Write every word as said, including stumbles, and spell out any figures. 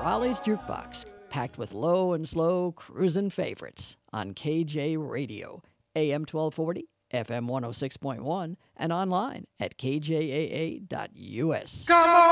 Raleigh's Jukebox, packed with low and slow cruisin' favorites on K J Radio, A M twelve forty, F M one oh six point one, and online at K J A A dot U S. Come on!